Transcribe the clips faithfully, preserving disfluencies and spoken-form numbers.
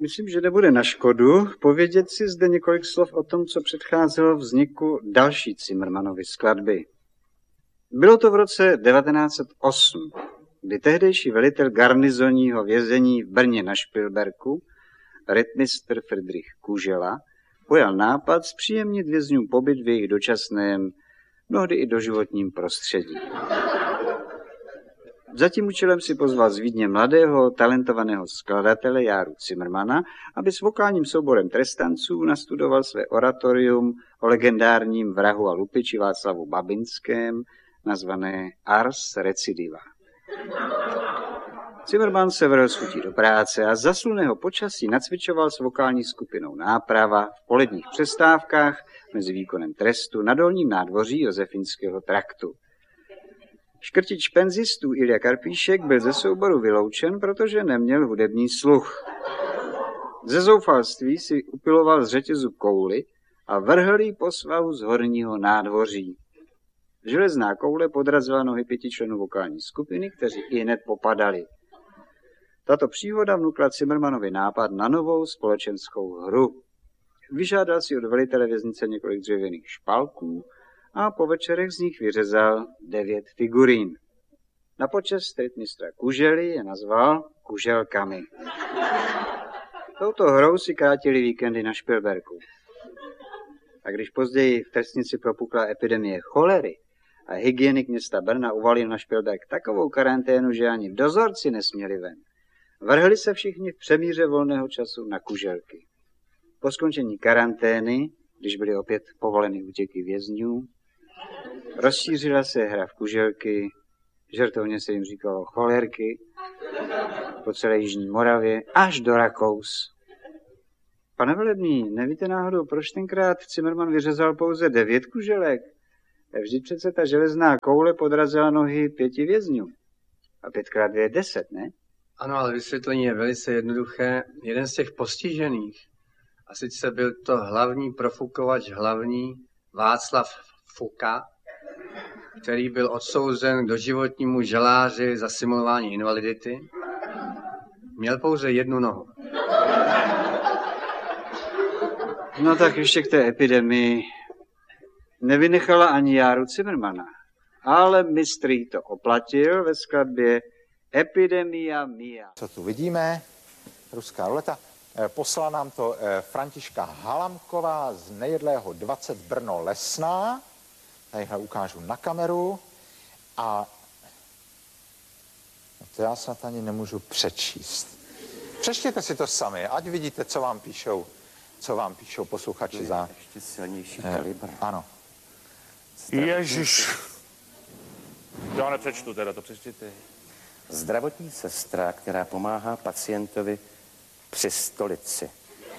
Myslím, že nebude na škodu povědět si zde několik slov o tom, co předcházelo vzniku další Zimmermannovy skladby. Bylo to v roce devatenáct set osm, kdy tehdejší velitel garnizonního vězení v Brně na Špilberku, rytmistr Friedrich Kužela, pojal nápad zpříjemnit vězňům pobyt v jejich dočasném, mnohdy i doživotním prostředí. Za tím účelem si pozval z Vídně mladého, talentovaného skladatele Járu Zimmermana, aby s vokálním souborem trestanců nastudoval své oratorium o legendárním vrahu a lupiči Václavu Babinském, nazvané Ars Recidiva. Zimmerman se vrhl s chutí do práce a za slunného počasí nacvičoval s vokální skupinou Náprava v poledních přestávkách mezi výkonem trestu na dolním nádvoří Josefínského traktu. Škrtič penzistů Ilja Karpíšek byl ze souboru vyloučen, protože neměl hudební sluch. Ze zoufalství si upiloval z řetězu kouli a vrhl ji po svahu z horního nádvoří. Železná koule podrazila nohy pěti členů vokální skupiny, kteří i hned popadali. Tato příhoda vnukla Zimmermanovi nápad na novou společenskou hru. Vyžádal si od velitele věznice několik dřevěných špalků a po večerech z nich vyřezal devět figurín. Na počest rytmistra Kužely je nazval Kuželkami. Touto hrou si krátili víkendy na Špilberku. A když později v trestnici propukla epidemie cholery a hygienik města Brna uvalil na Špilberk takovou karanténu, že ani dozorci nesměli ven, vrhli se všichni v přemíře volného času na kuželky. Po skončení karantény, když byly opět povoleny útěky vězňů, rozšířila se hra v kuželky, žertovně se jim říkalo cholerky, po celé jižní Moravě až do Rakous. Pane velebný, nevíte náhodou, proč tenkrát Zimmerman vyřezal pouze devět kuželek? Vždyť přece ta železná koule podrazila nohy pěti vězňů. A pětkrát dvě je deset, ne? Ano, ale vysvětlení je velice jednoduché. Jeden z těch postižených, a sice byl to hlavní profukovač hlavní Václav Fuka, který byl odsouzen k doživotnímu žaláři za simulování invalidity, měl pouze jednu nohu. No tak ještě k té epidemii. Nevynechala ani Járu Zimmermana, ale mistr jí to oplatil ve skladbě Epidemia Mia. Co tu vidíme? Ruská ruleta. Poslala nám to Františka Halamková z Nejedlého dvacet Brno Lesná. Tadyhle ukážu na kameru. A no to já snad ani nemůžu přečíst. Přečtěte si to sami, ať vidíte, co vám píšou, co vám píšou posluchači za... Ještě silnější kalibr. Ano. Ježiš. Já nepřečtu teda, to přečtěte. Zdravotní sestra, která pomáhá pacientovi při stolici.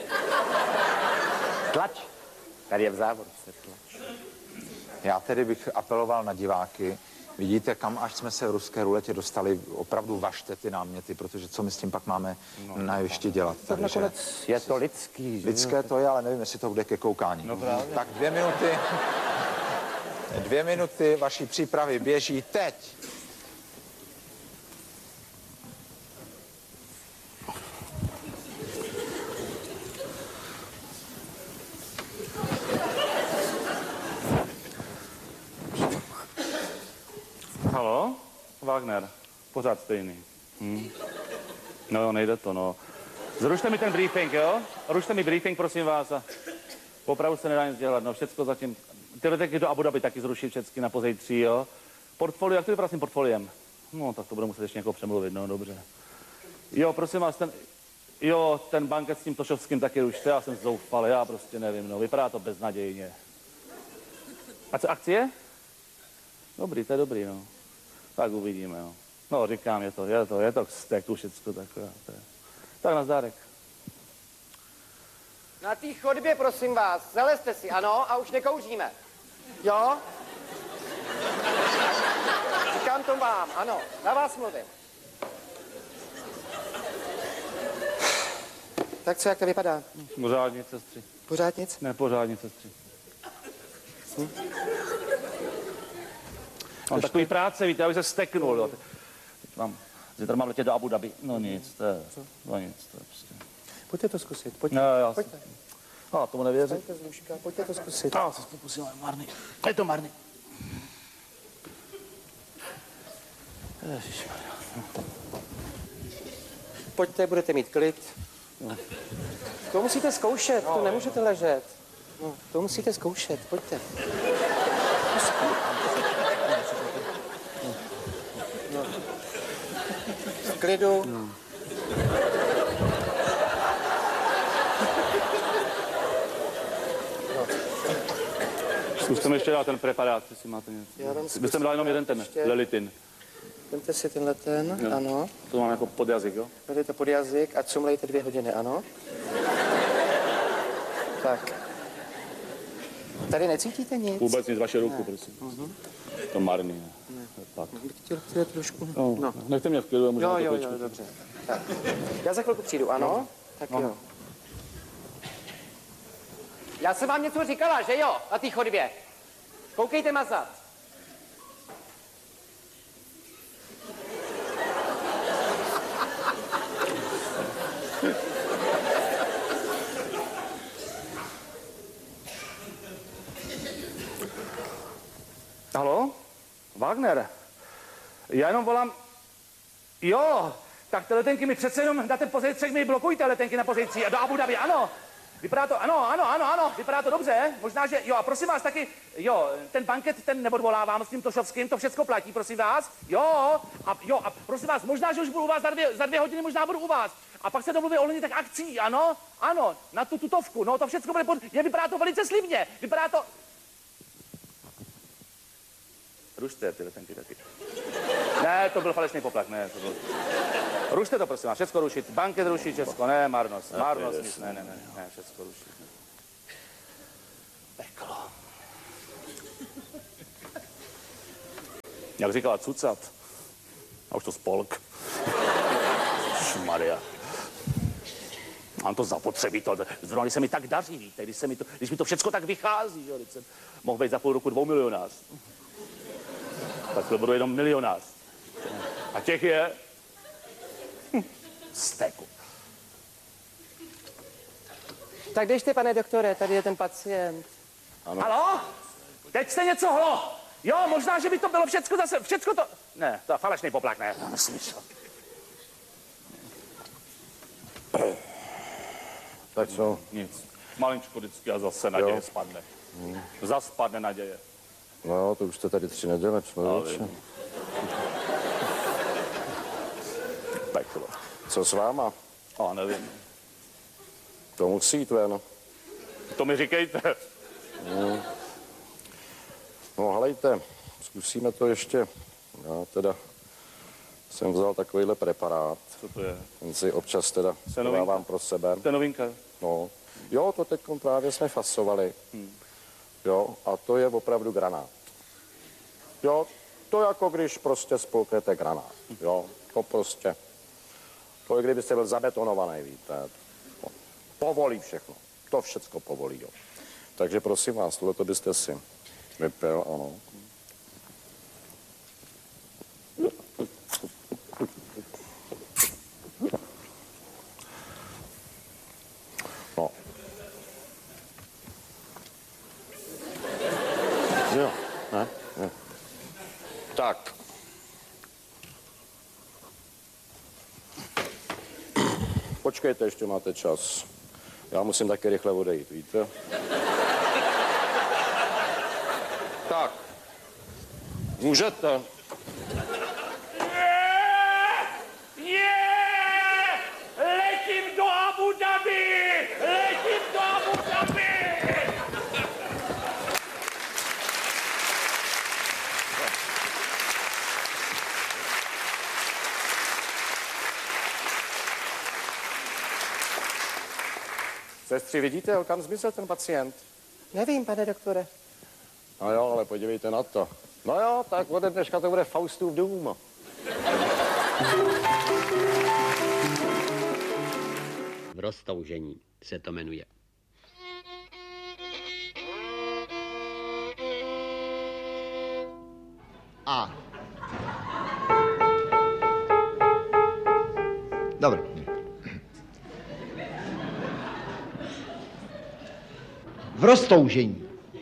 Tlač. Tady je v závorce tlač. Já tedy bych apeloval na diváky. Vidíte, kam až jsme se v ruské ruletě dostali, opravdu važte ty náměty, protože co my s tím pak máme no, na ještě dělat. Tak nakonec je to lidský. Že? Lidské to je, ale nevím, jestli to bude ke koukání. No právě. Tak dvě minuty, dvě minuty vaší přípravy běží teď. Halo? Wagner. Pořád stejný. Hm. No, nejde to, no. Zrušte mi ten briefing, jo? Rušte mi briefing, prosím vás. A opravdu se nedá nic dělat, no. Všecko zatím... Ty leteky do Abu Dhabi taky zruší všechny na pozejtří, jo? Portfolio, jak to vypadá s tím portfoliem? No, tak to budu muset ještě někoho přemluvit, no, dobře. Jo, prosím vás, ten... Jo, ten banket s tím Tošovským taky rušte, já jsem zoufal, já prostě nevím, no. Vypadá to beznadějně. A co, akcie? Dobrý, to je dobrý, no. Tak uvidíme, no. No, říkám, je to, je to, je to stek tu všecko takové. Tak nazdárek. Na té chodbě, prosím vás, zalezte si, ano, a už nekouříme. Jo? Říkám to vám, ano, na vás mluvím. Tak co, jak to vypadá? Pořád nic, sestři. Pořád nic? Ne, pořád nic, sestři. Hm? Mám takový práce, víte, já bych se steknul, jo. Teď mám, zítra mám letět do Abu Dhabi. No nic, to je, no nic, to je prostě. Pojďte to zkusit, pojďte. No, já pojďte. A tomu nevěřím. Pojďte z lůžka, pojďte to zkusit. Já se pokusím, ale marný. Je to marný. Ježišmarja. Pojďte, budete mít klid. No. To musíte zkoušet, to nemůžete ležet. No, to musíte zkoušet, pojďte. No. V klidu. No. Zkuste mi ještě dát ten preparát, jestli máte něco. Byste mi dal jenom jeden ten, ještě. Lelitin. Vemte si tenhle ten, no. Ano. To mám jako pod jazyk, jo? Dejte pod jazyk a cumlejte dvě hodiny, ano. Tak. Tady necítíte nic? Vůbec nic, vaše ruku, prosím. Uh-huh. To marný, ne. ne. Tak. Bych chtěl, chtěl trošku. No, no. Nechte mě v klidu, možná jo, to jo, jo, dobře. Tak. Já za chvilku přijdu, ano? No. Tak no. Jo. Já jsem vám něco říkala, že jo? Na té chodbě. Koukejte mazat. Haló? Wagner? Já jenom volám... Jo, tak ty letenky mi přece jenom na ten pozicích mi blokujte letenky na pozici do Abu Dhabi, ano. Vypadá to, ano, ano, ano, ano, vypadá to dobře. Možná, že, jo, a prosím vás taky, jo, ten banket, ten neodvolávám s tím Tošovským, to všecko platí, prosím vás. Jo, a, jo, a prosím vás, možná, že už budu u vás za dvě, za dvě hodiny, možná budu u vás. A pak se domluví ohledně tak akcí, ano, ano, na tu tutovku, no, to všecko bude pod, je, vypadá to velice slibně, vypadá to... Rušte ty letenky taky. Ne, to byl falešný poplach, ne, to byl... Rušte to, prosím vás, všecko rušit, banket rušit, všecko, ne, marnost, marnost, nic, ne, ne, ne, ne, všecko rušit. Ne. Peklo. Jak říkala cucat, a už to spolk. Šmaria. Mám to zapotřebí, to, zrovna když se mi tak daří, víte, když, se mi to, když mi to všecko tak vychází, že jo, když jsem mohl být za půl roku dvou milionář. Tak to budu jenom milionář. A těch je... Hm, steku. Tak běžte, pane doktore, tady je ten pacient. Ano. Haló? Teď jste něco hlo. Jo, možná, že by to bylo všecko zase, všecko to... Ne, to je falešný poplach, ne, to nesmysl. Tak co? Nic. Malinčko vždycky a zase naděje jo. Spadne. Hmm. Zas spadne naděje. No jo, to už jste tady tři neděle, člověče. Peklo. Co s váma? A nevím. To musí jít ven. To mi říkejte. Hmm. No helejte, zkusíme to ještě. Já teda jsem vzal takovýhle preparát. Co to je? Ten si občas teda dávám pro sebe. To je novinka? No. Jo, to teď právě jsme fasovali. Hmm. Jo, a to je opravdu granát. Jo, to jako když prostě spolknete granát. Jo, to prostě. To je, kdybyste byl zabetonovaný, víte. Povolí všechno. To všecko povolí, jo. Takže prosím vás, tohleto byste si vypil, ano. No. Jo, ne, ne. Tak. Počkejte, ještě máte čas. Já musím taky rychle odejít, víte? Tak. Můžete. Letím do Abu Dhabi! Letím do Abu Dhabi! Sestři, vidíte, kam zmizel ten pacient? Nevím, pane doktore. No jo, ale podívejte na to. No jo, tak ode dneška to bude Faustův dům. V roztoužení se to jmenuje. A. Dobrý. Prostoužení.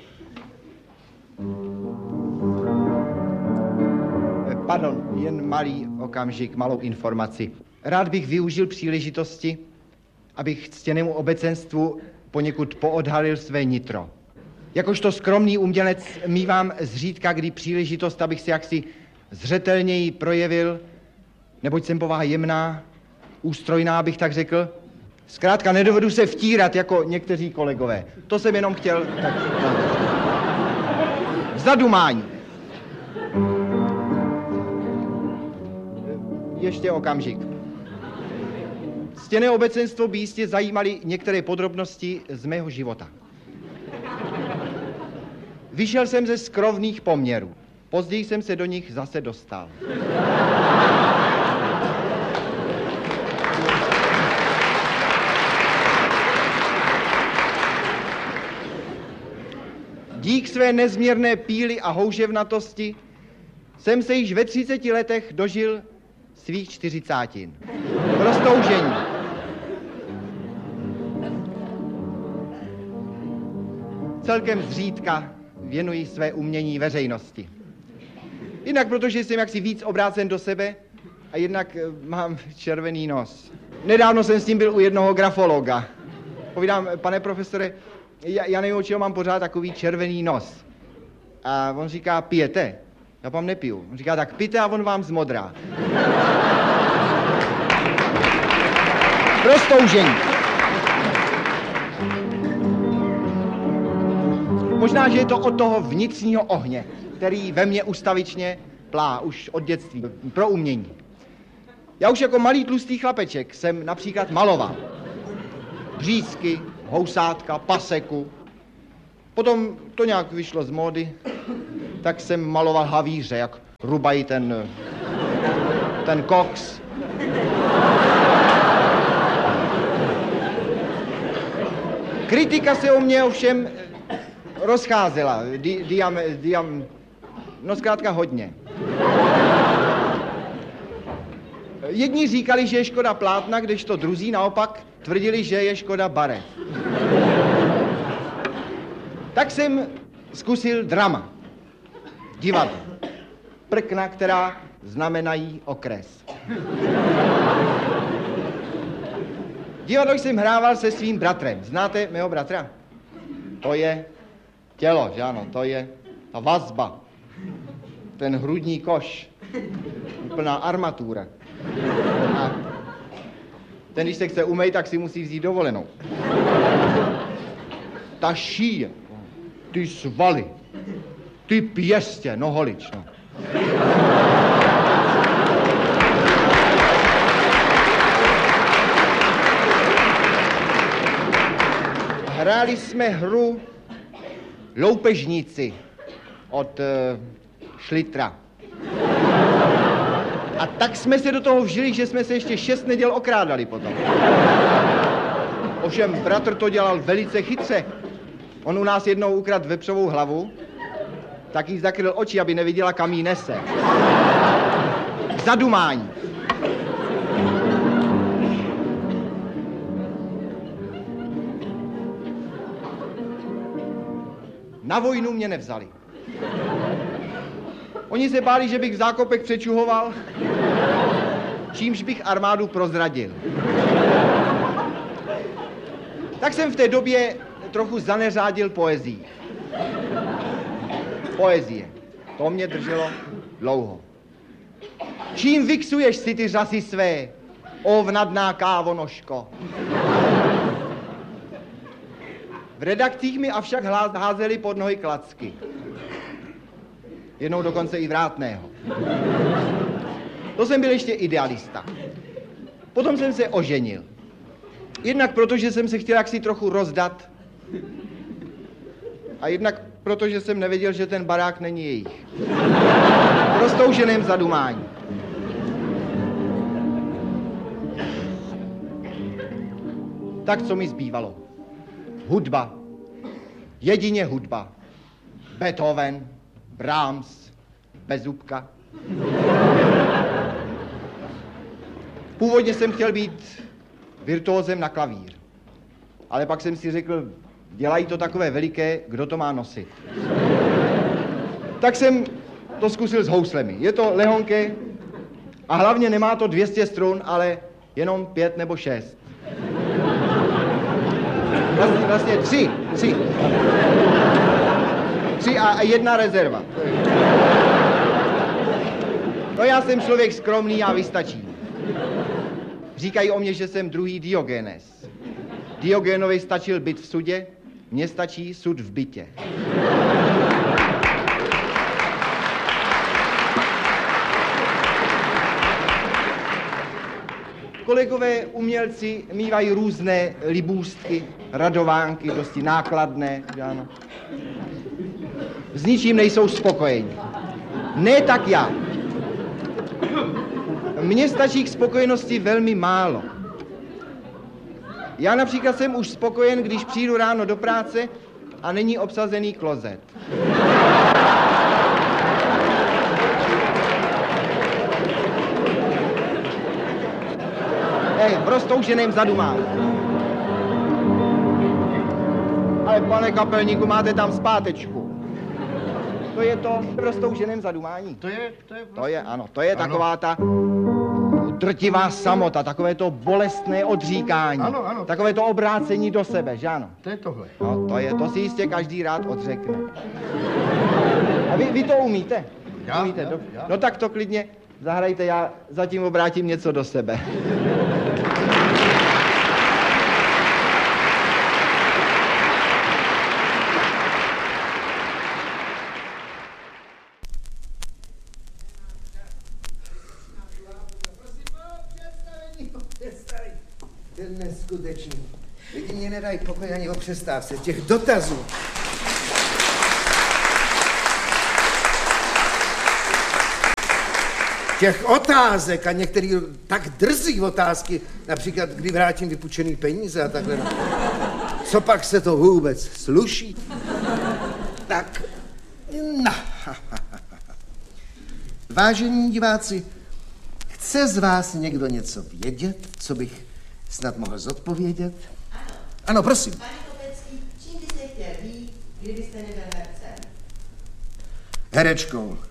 Pardon, jen malý okamžik, malou informaci. Rád bych využil příležitosti, abych ctěnému obecenstvu poněkud poodhalil své nitro. Jakožto skromný umělec mívám zřídka kdy příležitost, abych si jaksi zřetelněji projevil, neboť jsem povaha jemná, ústrojná, abych tak řekl. Zkrátka nedovedu se vtírat jako někteří kolegové. To jsem jenom chtěl tak... Zadumání. Ještě okamžik. Ctěné obecenstvo by jistě zajímaly některé podrobnosti z mého života. Vyšel jsem ze skrovných poměrů. Později jsem se do nich zase dostal. Dík své nezměrné píly a houževnatosti jsem se již ve třiceti letech dožil svých čtyřicátin. Prostoužení. Celkem zřídka věnuji své umění veřejnosti. Jednak protože jsem jaksi víc obrácen do sebe a jednak mám červený nos. Nedávno jsem s tím byl u jednoho grafologa. Povídám, pane profesore, já, já nevím, od čeho mám pořád takový červený nos. A on říká, pijete? Já vám nepiju. On říká, tak pijte a on vám zmodrá. Prostoužení. Možná, že je to od toho vnitřního ohně, který ve mně ustavičně plá už od dětství, pro umění. Já už jako malý tlustý chlapeček jsem například maloval břízky, housátka, paseku. Potom to nějak vyšlo z módy, tak jsem maloval havíře, jak rubají ten, ten koks. Kritika se o mě ovšem rozcházela, di, diam, diam, no zkrátka hodně. Jedni říkali, že je škoda plátna, kdežto druzí naopak tvrdili, že je škoda barev. Tak jsem zkusil drama, divadlo, prkna, která znamenají okres. Divadlo jsem hrával se svým bratrem. Znáte mého bratra? To je tělo, že ano, to je ta vazba, ten hrudní koš, úplná armatura. A ten, když se chce umýt, tak si musí vzít dovolenou. Ta šíje, ty svaly, ty pěstě, no holič, no. Hráli jsme hru Loupežníci od uh, Šlitra. A tak jsme se do toho vžili, že jsme se ještě šest neděl okrádali potom. Ovšem bratr to dělal velice chytře. On u nás jednou ukradl vepřovou hlavu, tak jí zakryl oči, aby neviděla, kam jí nese. Zadumání. Na vojnu mě nevzali. Oni se báli, že bych v zákopech přečuhoval, čímž bych armádu prozradil. Tak jsem v té době trochu zaneřádil poezii. Poezie. To mě drželo dlouho. Čím vyksuješ si ty řasy své, o vnadná kávonožko? V redakcích mi avšak házeli pod nohy klacky. Jednou dokonce i vrátného. To jsem byl ještě idealista. Potom jsem se oženil. Jednak proto, že jsem se chtěl jaksi trochu rozdat. A jednak proto, že jsem nevěděl, že ten barák není jejich. Prostouženém zadumání. Tak co mi zbývalo? Hudba. Jedině hudba. Beethoven, Brahms, Bezúbka. Původně jsem chtěl být virtuózem na klavír. Ale pak jsem si řekl, Dělají to takové veliké, kdo to má nosit. Tak jsem to zkusil s houslemi. Je to lehonké a hlavně nemá to dvě stě strun, ale jenom pět nebo šest. Vlastně, vlastně tři, tři. Tři a jedna rezerva. No já jsem člověk skromný a vystačí. Říkají o mě, že jsem druhý Diogenes. Diogenovi stačil byt v sudě, mně stačí sud v bytě. Kolegové umělci mívají různé libůstky, radovánky, dosti nákladné, ano. S ničím nejsou spokojeni. Ne tak já. Mně stačí k spokojenosti velmi málo. Já například jsem už spokojen, když přijdu ráno do práce a není obsazený klozet. Hej, v roztouženém zadu mám. Ale pane kapelníku, máte tam zpátečku. To je to v roztouženém zadumání. To je, to je... To je, ano, to je ano. Taková ta drtivá samota, takové to bolestné odříkání. Ano, ano. Takové to obrácení do sebe, že ano? To je tohle. No, to je, to si jistě každý rád odřekne. A vy, vy to umíte? Já, umíte? já, do... já. No tak to klidně zahrajte, já zatím obrátím něco do sebe. To je neskutečný. Lidi mě nedají pokoj ani o přestávce. Těch dotazů. Těch otázek a některý tak drzí otázky, například kdy vrátím vypůjčený peníze a takhle. Co pak se to vůbec sluší? Tak, no. Vážení diváci, chce z vás někdo něco vědět, co bych snad mohl zodpovědět? Ano. Ano, prosím. Pane Kopecký, čím byste chtěl být, kdybyste nebyl hercem? Herečkou.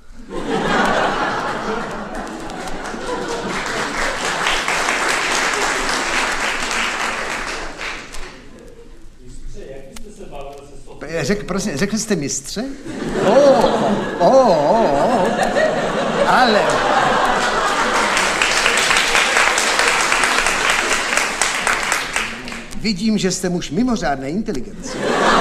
Řek, prosím, řekl jste mistře? Oh, oh, oh, oh. Ale... Vidím, že jste muž mimořádné inteligence.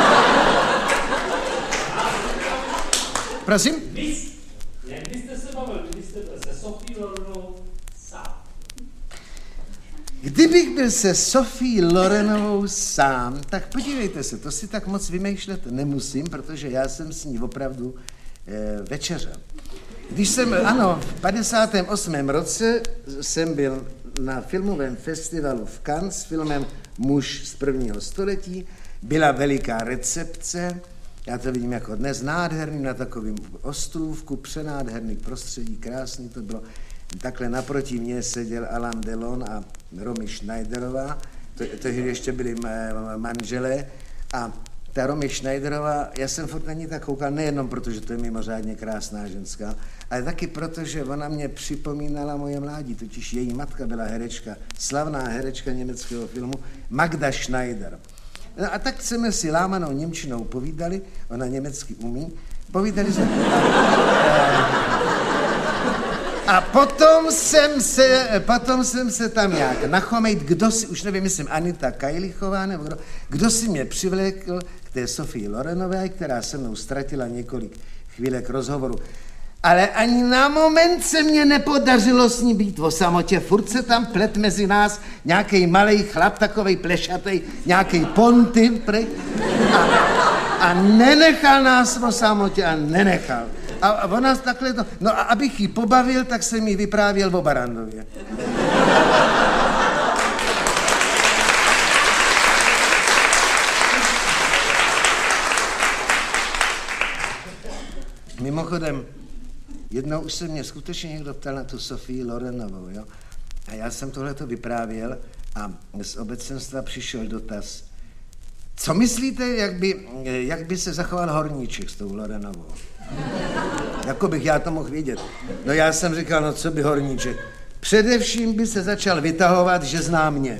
Prosím? Vys, jak byste se bavil, kdybyste byl se Sophie Lorenovou sám? Kdybych byl se Sophie Lorenovou sám, tak podívejte se, to si tak moc vymýšlet nemusím, protože já jsem s ní opravdu e, večeřel. Když jsem, ano, v padesátém osmém roce jsem byl na filmovém festivalu v Cannes s filmem Muž z prvního století, byla veliká recepce, já to vidím jako dnes, nádherný na takovém ostrůvku, přenádherný prostředí, krásný to bylo. Takhle naproti mě seděl Alain Delon a Romy Schneiderová, to, to ještě byli manželé a ta Romy Schneiderová, já jsem furt na ní tak koukal nejenom proto, že to je mimořádně krásná ženská, ale taky proto, že ona mě připomínala moje mládí, totiž její matka byla herečka, slavná herečka německého filmu Magda Schneider. No a tak jsme si lámanou němčinou povídali, ona německy umí, povídali jsme... A potom jsem se, potom jsem se tam nějak nachomejt, kdo si, už nevím, myslím Anita Kajlichová, nebo kdo, kdo si mě přivlékl k té Sophie Lorenové, která se mnou ztratila několik chvílek rozhovoru. Ale ani na moment se mně nepodařilo s ní být o samotě. Furt se tam plet mezi nás nějaký malej chlap, takovej plešatej, nějaký ponty, prej, a, a nenechal nás o samotě a nenechal. A ona takhle to... No a abych ji pobavil, tak jsem jí vyprávěl o Barandově. Mimochodem, jednou už se mě skutečně někdo ptal na tu Sophie Lorenovou, jo? A já jsem tohleto vyprávěl a z obecenstva přišel dotaz. Co myslíte, jak by, jak by se zachoval Horníček s tou Lorenovou? Jako bych já to mohl vědět. No já jsem říkal, no co by Horníček? Především by se začal vytahovat, že zná mě.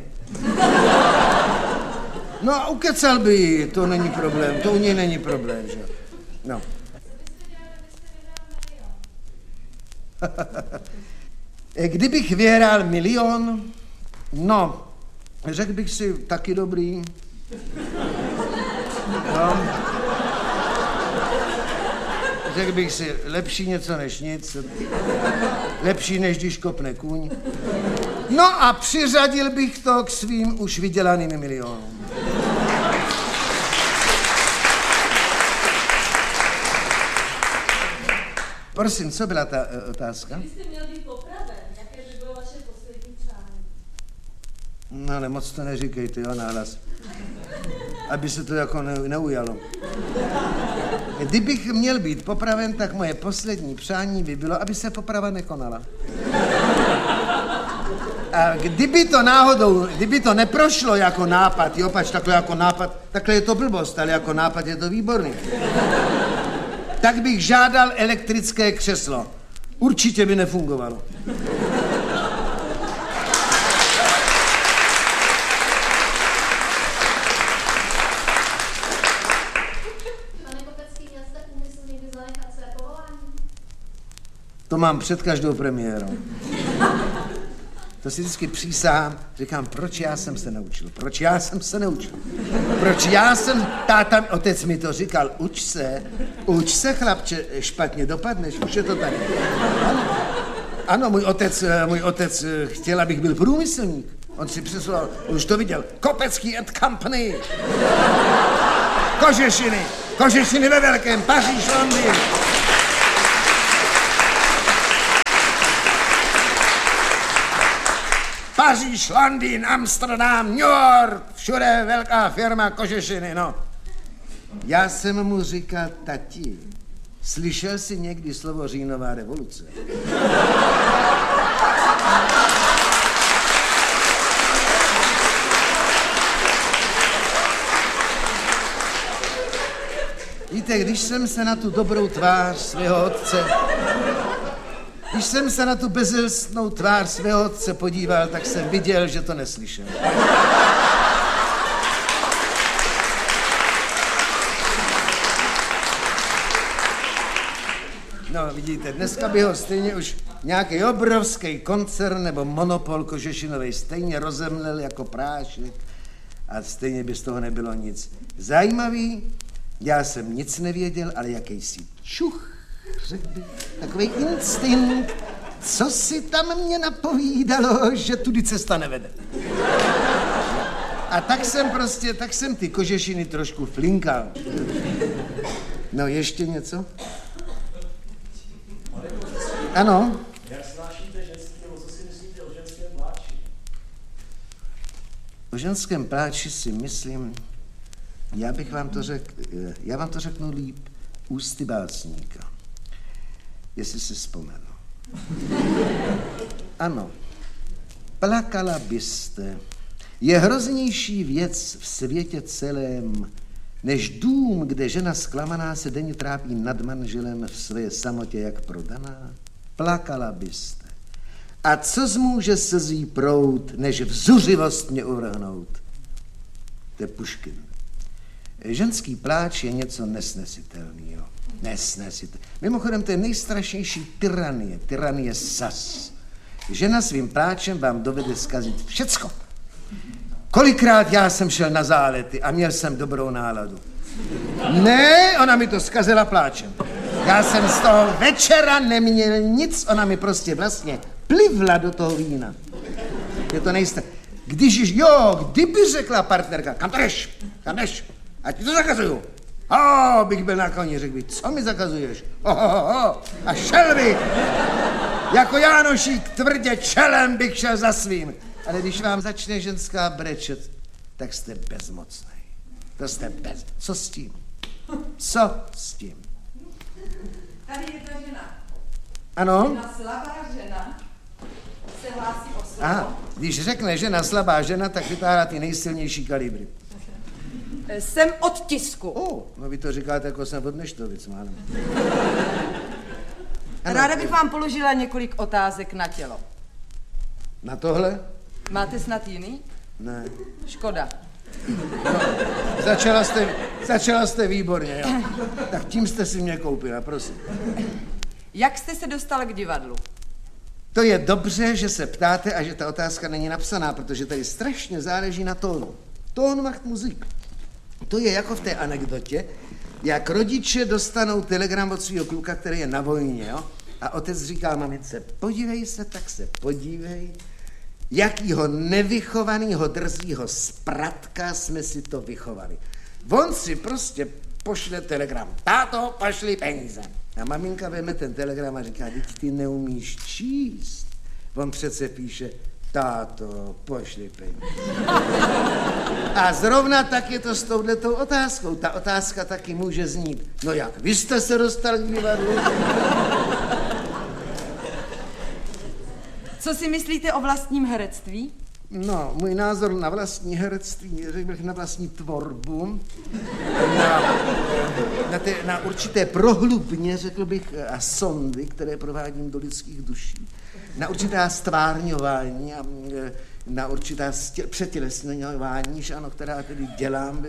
No a ukecal by ji, to není problém, to u něj není problém, že? No. Kdybych vyhrál milion, no, řekl bych si, taky dobrý. No. Řekl bych si, lepší něco než nic. Lepší, než když kopne kůň. No a přiřadil bych to k svým už vydělaným milionům. Prosím, co byla ta uh, otázka? Kdybyste měl být popraven, jaké by bylo vaše poslední přání? No ale moc to neříkejte, jo, nahlas. Aby se to jako ne, neujalo. Kdybych měl být popraven, tak moje poslední přání by bylo, aby se poprava nekonala. A kdyby to náhodou, kdyby to neprošlo jako nápad, jo, pač takhle jako nápad, takhle je to blbost, ale jako nápad je to výborný. Tak bych žádal elektrické křeslo. Určitě by nefungovalo. To mám před každou premiérou. To si vždycky přísahám, říkám, proč já jsem se neučil, proč já jsem se neučil, proč já jsem, táta, otec mi to říkal, uč se, uč se, chlapče, špatně dopadneš, už je to tady. Ano, ano můj otec, můj otec chtěl, abych byl průmyslník, on si přeslal, on už to viděl, Kopecký and Company, kožešiny, kožešiny ve velkém, Paříž, Londýn. Paříž, Londýn, Amsterdam, New York, všude velká firma kožešiny, no. Já jsem mu říkal, tati, slyšel jsi někdy slovo říjnová revoluce? Víte, když jsem se na tu dobrou tvář svého otce Když jsem se na tu bezelstnou tvář svého otce podíval, tak jsem viděl, že to neslyšel. No, vidíte, dneska by ho stejně už nějaký obrovský koncern nebo monopol kožešinovej stejně rozemlel jako prášek a stejně by z toho nebylo nic. Zajímavý, já jsem nic nevěděl, ale jakýsi čuch, řekl bych, takový instinkt, co si tam mě napovídalo, že tudy cesta nevede. A tak jsem prostě, tak jsem ty kožešiny trošku flinkal. No, ještě něco? Ano? Jak snášíte ženský, nebo co si myslíte o ženském pláči? O ženském pláči si myslím, já bych vám to řekl, já vám to řeknu líp, ústy básníka, jestli si vzpomenu. Ano, plakala byste, je hroznější věc v světě celém, než dům, kde žena zklamaná se denně trápí nad manželem v své samotě jak prodaná. Plakala byste. A co zmůže slzí proud, než vzuřivost mě uvrhnout? To je Puškin. Ženský pláč je něco nesnesitelného. Nesnesitelného. Mimochodem, to je nejstrašnější tyranie. Tyranie sas. Žena svým pláčem vám dovede zkazit všecko. Kolikrát já jsem šel na zálety a měl jsem dobrou náladu. Ne, ona mi to zkazila pláčem. Já jsem z toho večera neměl nic, ona mi prostě vlastně plivla do toho vína. Je to nejisté. Když již, jo, kdyby řekla partnerka, kam to jdeš, kam jdeš, ať ti to zakazuju. O, bych byl na koni, řekl bych, co mi zakazuješ? Ho, ho, ho, ho. A šel bych. Jako Jánošík tvrdě čelem bych šel za svým. Ale když vám začne ženská brečet, tak jste bezmocný. To jste bez... Co s tím? Co s tím? Tady je ta žena. Ano? Žena slabá žena se hlásí o slovo. Aha, když řekne žena slabá žena, tak vytáhá ty nejsilnější kalibry. Jsem od tisku. O, no vy to říkáte, jako jsem od Neštovic, málem. Ráda bych vám položila několik otázek na tělo. Na tohle? Máte snad jiný? Ne. Škoda. No, začala jste, začala jste výborně, jo. Tak tím jste si mě koupila, prosím. Jak jste se dostala k divadlu? To je dobře, že se ptáte a že ta otázka není napsaná, protože tady strašně záleží na tónu. Tón macht muzik. To je jako v té anekdotě, jak rodiče dostanou telegram od svého kluka, který je na vojně, jo? A otec říká mamince, podívej se, tak se podívej, jakýho nevychovanýho drzího spratka jsme si to vychovali. On si prostě pošle telegram. Táto, pošli peníze. A maminka veme ten telegram a říká, teď ty neumíš číst. On přece píše, táto, pošli peníze. A zrovna tak je to s touhletou otázkou. Ta otázka taky může znít, no jak, vy jste se dostal k divadlu? Co si myslíte o vlastním herectví? No, můj názor na vlastní herectví, řekl bych na vlastní tvorbu, na, na, té, na určité prohlubně, řekl bych, a sondy, které provádím do lidských duší, na určitá stvárňování a na určitá přetělesňování, že ano, která tedy dělám,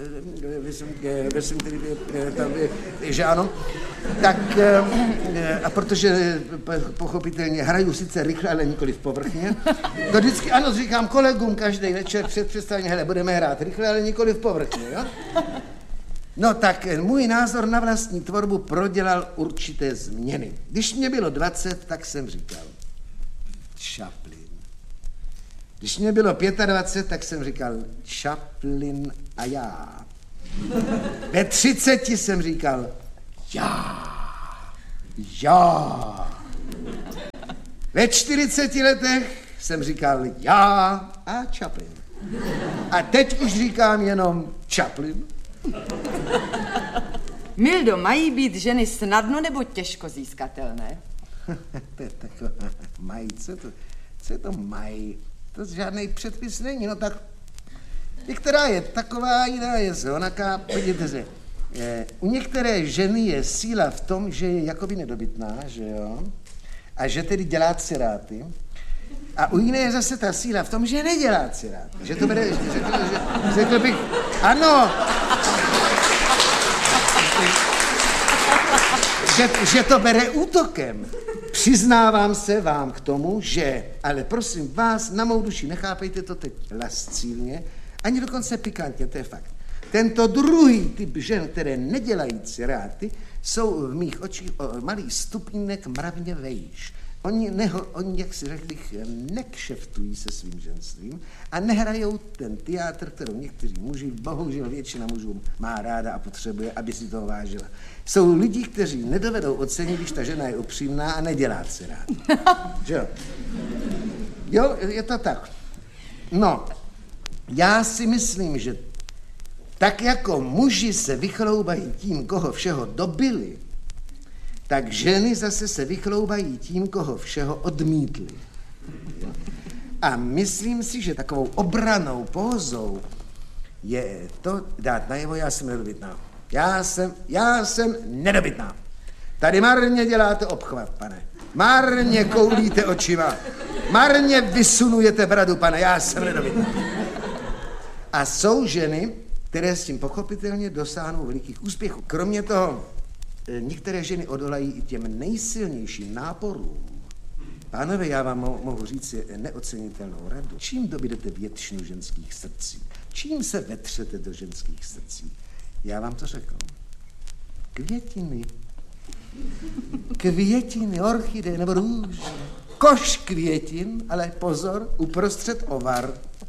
že ano, tak a protože pochopitelně hraju sice rychle, ale nikoliv povrchně, to vždycky ano, říkám kolegům každý večer před představením, hele, budeme hrát rychle, ale nikoliv povrchně, jo? No tak můj názor na vlastní tvorbu prodělal určité změny. Když mě bylo dvacet, tak jsem říkal Chaplin. Když mě bylo dvacet pět, tak jsem říkal Chaplin a já. Ve třiceti jsem říkal já, já. Ve čtyřiceti letech jsem říkal já a Chaplin. A teď už říkám jenom Chaplin. Mildo, mají být ženy snadno nebo těžko získatelné? To je taková, mají, co to, co to mají? To žádný předpis není, no tak některá je taková, jiná je onaká, podívejte se, je, u některé ženy je síla v tom, že je jakoby nedobytná, že jo, a že tedy dělá ciráty, a u jiné je zase ta síla v tom, že nedělá ciráty, že to bude, že, že, že, řekl bych, ano, že, že to bere útokem. Přiznávám se vám k tomu, že, ale prosím vás, na mou duši, nechápejte to teď lascivně, ani dokonce pikantně, to je fakt. Tento druhý typ žen, které nedělají ciráty, jsou v mých očích o malý stupínek mravně vejš. Oni, neho, oni, jak si řekl bych, nekšeftují se svým ženstvím a nehrajou ten teátr, kterou někteří muži, bohužel většina mužů má ráda a potřebuje, aby si toho vážila. Jsou lidi, kteří nedovedou ocenit, když ta žena je upřímná a nedělá si rád. Že jo? Jo, je to tak. No, já si myslím, že tak jako muži se vychloubají tím, koho všeho dobili, tak ženy zase se vychloubají tím, koho všeho odmítli. Jo? A myslím si, že takovou obranou pózou je to dát najevo, já jsem nedobytná. Já jsem, já jsem nedobytná. Tady marně děláte obchvat, pane. Marně koulíte očima. Marně vysunujete bradu, pane. Já jsem nedobytná. A jsou ženy, které s tím pochopitelně dosáhnou velikých úspěchů. Kromě toho, některé ženy odolají i těm nejsilnějším náporům. Pánové, já vám mohu říct neocenitelnou radu. Čím dobydete většinu ženských srdcí? Čím se vetřete do ženských srdcí? Já vám to řeknu. Květiny. Květiny, orchideje nebo růže. Koš květin, ale pozor, uprostřed ovar.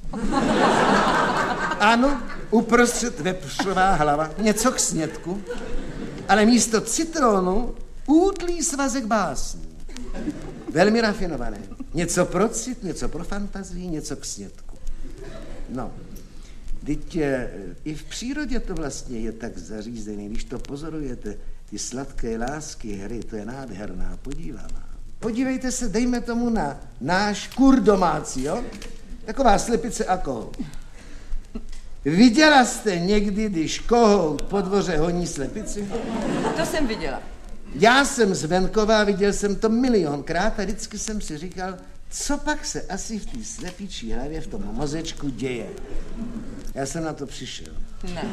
Ano, uprostřed vepřová hlava, něco k snědku, ale místo citronu útlý svazek básní. Velmi rafinované. Něco pro cit, něco pro fantazii, něco k snědku. No, teď i v přírodě to vlastně je tak zařízené, když to pozorujete, ty sladké lásky hry, to je nádherná, podívaná. Podívejte se, dejme tomu na náš kur domácí, jo? Taková slepice alkohol. Viděla jste někdy, když kohout po dvoře honí slepici? To jsem viděla. Já jsem z venkova, viděl jsem to milionkrát a vždycky jsem si říkal, co pak se asi v té slepičí hlavě, v tom mozečku děje. Já jsem na to přišel. Ne.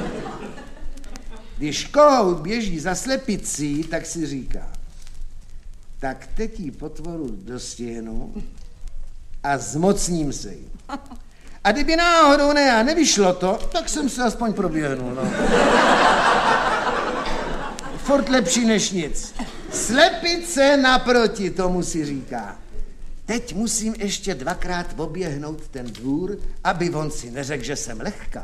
Když kohout běží za slepicí, tak si říká, tak teď jí potvoru dostihnu a zmocním se jí. A kdyby náhodou ne a nevyšlo to, tak jsem se aspoň proběhnul, no. Furt lepší než nic. Slepice naproti tomu si říká. Teď musím ještě dvakrát oběhnout ten dvůr, aby on si neřekl, že jsem lehká.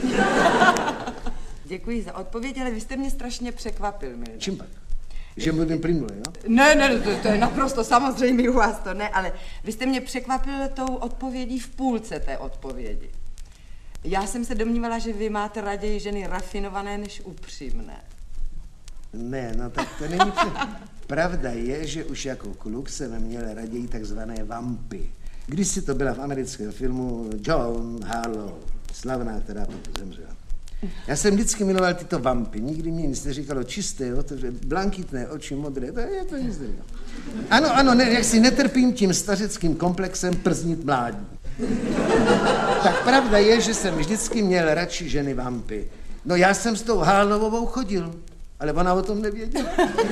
Děkuji za odpověď, ale vy jste mě strašně překvapil, Mildo. Čím pak? Že mluvím plynule, jo? Ne, ne, to, to je naprosto samozřejmě u vás to ne, ale vy jste mě překvapil tou odpovědí v půlce té odpovědi. Já jsem se domnívala, že vy máte raději ženy rafinované než upřímné. Ne, no tak to není pře... Pravda je, že už jako kluk jsem měl raději takzvané vampy. Když si to byla v americkém filmu John Harlow, slavná, která potom zemřela. Já jsem vždycky miloval tyto vampy, nikdy mě nic neříkalo čisté, otevře, blankitné oči, modré, to je to nic neříkalo. Ano, ano, ne, jak si netrpím tím stařeckým komplexem prznit mládí. Tak pravda je, že jsem vždycky měl radši ženy vampy. No já jsem s tou Harlowovou chodil, ale ona o tom nevěděla.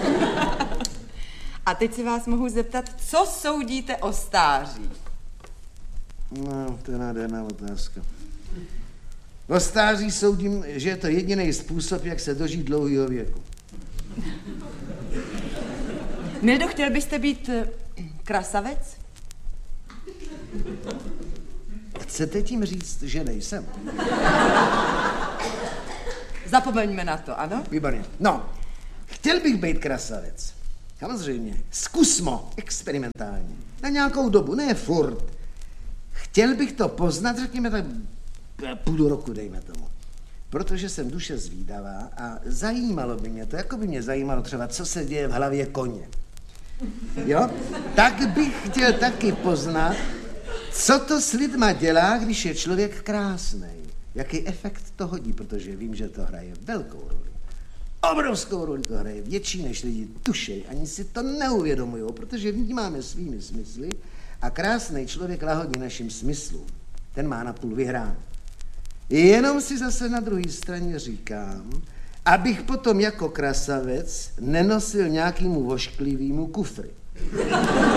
A teď se vás mohu zeptat, co soudíte o stáří? No, to je nádherná otázka. O stáří soudím, že je to jediný způsob, jak se dožít dlouhého věku. Mildo, chtěl byste být krasavec? Chcete tím říct, že nejsem? Zapomeňme na to, ano? Výborně. No, chtěl bych být krasavec. Samozřejmě. Zkusmo, experimentálně. Na nějakou dobu, ne furt. Chtěl bych to poznat, řekněme tak půl roku, dejme tomu. Protože jsem duše zvídavá a zajímalo by mě to, jako by mě zajímalo třeba, co se děje v hlavě koně. Jo? Tak bych chtěl taky poznat, co to s lidma dělá, když je člověk krásný. Jaký efekt to hodí, protože vím, že to hraje velkou roli. Obrovskou roli to hraje, větší než lidi tušej, ani si to neuvědomujou, protože vnímáme svými smysly a krásný člověk lahodí našim smyslům. Ten má napůl vyhrán. Jenom si zase na druhé straně říkám, abych potom jako krasavec nenosil nějakému vošklivýmu kufry.